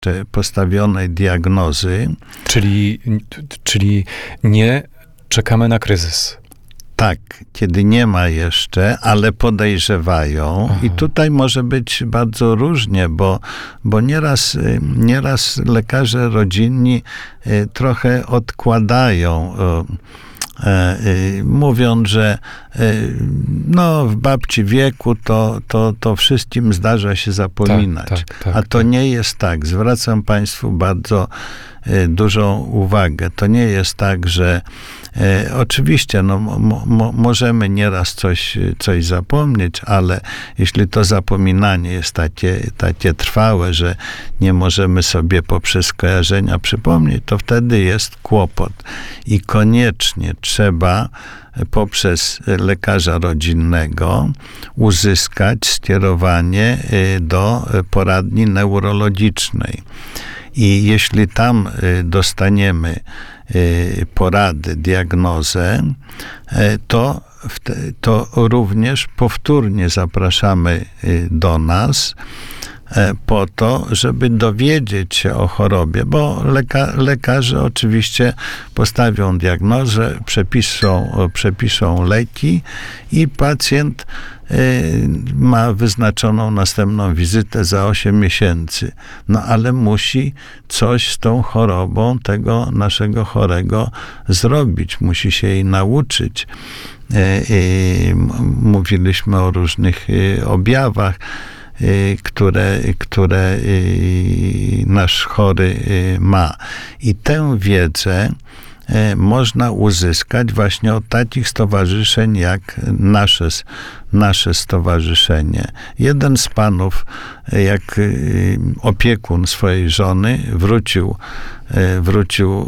jeszcze postawionej diagnozy. Czyli nie czekamy na kryzys. Tak, kiedy nie ma jeszcze, ale podejrzewają. Aha. I tutaj może być bardzo różnie, bo nieraz lekarze rodzinni trochę odkładają, mówiąc, że w babci wieku to wszystkim zdarza się zapominać. A to nie jest tak. Zwracam Państwu bardzo dużą uwagę. To nie jest tak, że oczywiście możemy nieraz coś zapomnieć, ale jeśli to zapominanie jest takie trwałe, że nie możemy sobie poprzez skojarzenia przypomnieć, to wtedy jest kłopot. I koniecznie trzeba poprzez lekarza rodzinnego uzyskać skierowanie do poradni neurologicznej. I jeśli tam dostaniemy porady, diagnozę, to również powtórnie zapraszamy do nas po to, żeby dowiedzieć się o chorobie, bo lekarze oczywiście postawią diagnozę, przepiszą leki i pacjent ma wyznaczoną następną wizytę za 8 miesięcy. Ale musi coś z tą chorobą tego naszego chorego zrobić. Musi się jej nauczyć. Mówiliśmy o różnych objawach, które nasz chory ma. I tę wiedzę można uzyskać właśnie od takich stowarzyszeń jak nasze stowarzyszenie. Jeden z panów, jak opiekun swojej żony, wrócił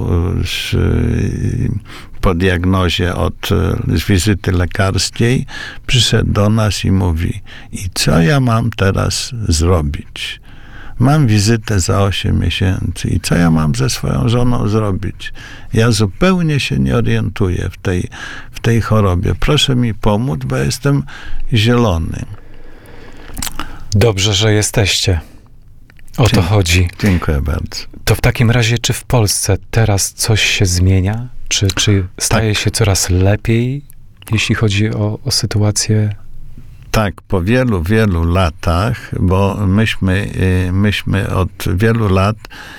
po diagnozie z wizyty lekarskiej, przyszedł do nas i mówi: i co ja mam teraz zrobić? Mam wizytę za 8 miesięcy i co ja mam ze swoją żoną zrobić? Ja zupełnie się nie orientuję w tej chorobie. Proszę mi pomóc, bo jestem zielony. Dobrze, że jesteście. O to chodzi. Dziękuję bardzo. To w takim razie, czy w Polsce teraz coś się zmienia? Czy staje się coraz lepiej, jeśli chodzi o sytuację? Tak, po wielu, wielu latach, bo myśmy od wielu lat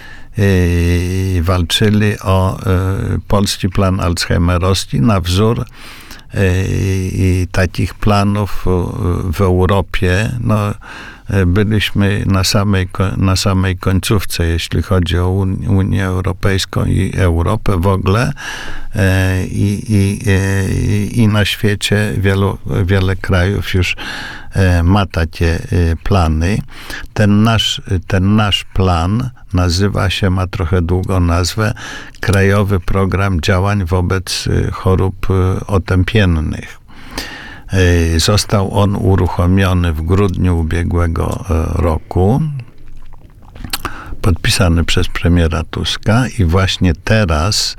walczyli o polski plan alzheimerowski na wzór takich planów w Europie. Byliśmy na samej końcówce, jeśli chodzi o Unię Europejską i Europę w ogóle. I na świecie wiele krajów już ma takie plany. Ten nasz plan ma trochę długą nazwę Krajowy Program Działań wobec Chorób Otępiennych. Został on uruchomiony w grudniu ubiegłego roku, podpisany przez premiera Tuska i właśnie teraz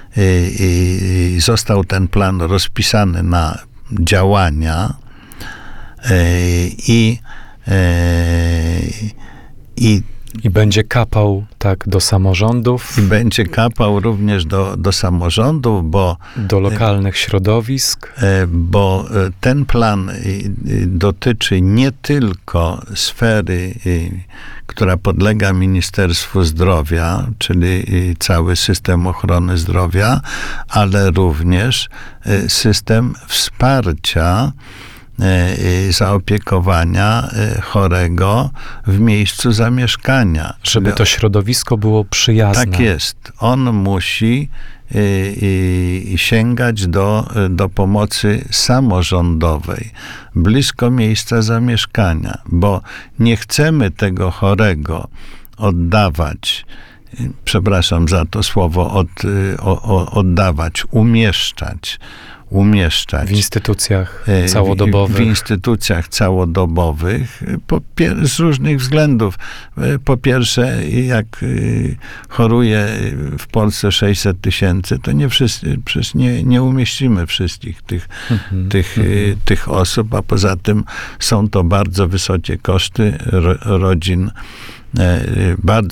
został ten plan rozpisany na działania i będzie kapał do samorządów. I będzie kapał również do samorządów, do lokalnych środowisk. Bo ten plan dotyczy nie tylko sfery, która podlega Ministerstwu Zdrowia, czyli cały system ochrony zdrowia, ale również system wsparcia zaopiekowania chorego w miejscu zamieszkania. Żeby to środowisko było przyjazne. Tak jest. On musi sięgać do pomocy samorządowej, blisko miejsca zamieszkania, bo nie chcemy tego chorego oddawać, przepraszam za to słowo, oddawać, umieszczać. W instytucjach W całodobowych. instytucjach całodobowych z różnych względów. Po pierwsze, jak choruje w Polsce 600 000, to nie wszyscy, przecież nie umieścimy wszystkich tych osób, a poza tym są to bardzo wysokie koszty rodzin, bardzo